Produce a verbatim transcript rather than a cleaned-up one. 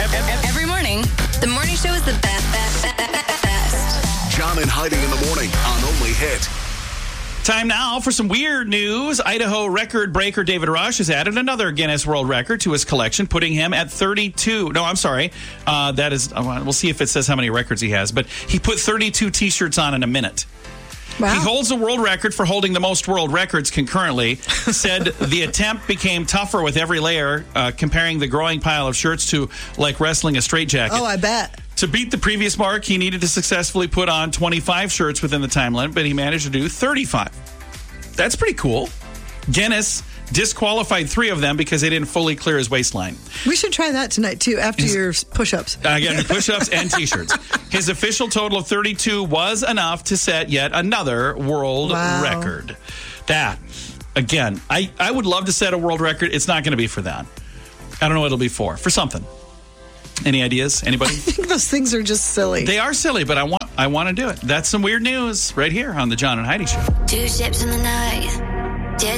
Every morning, the morning show is the best, best, best, best. John and Heidi in the morning on Only Hit. Time now for some weird news. Idaho record breaker David Rush has added another Guinness World Record to his collection, putting him at thirty-two. No, I'm sorry. Uh, that is, we'll see if it says how many records he has. But he put thirty-two T-shirts on in a minute. Wow. He holds the world record for holding the most world records concurrently. Said the attempt became tougher with every layer, uh, comparing the growing pile of shirts to like wrestling a straitjacket. Oh, I bet. To beat the previous mark, he needed to successfully put on twenty-five shirts within the time limit, but he managed to do thirty-five. That's pretty cool. Guinness disqualified three of them because they didn't fully clear his waistline. We should try that tonight, too, after His, your push-ups. Again, push-ups and T-shirts. His official total of thirty-two was enough to set yet another world wow. record. That, again, I, I would love to set a world record. It's not going to be for that. I don't know what it'll be for. For something. Any ideas? Anybody? I think those things are just silly. They are silly, but I want I want to do it. That's some weird news right here on the John and Heidi Show. Two ships in the night.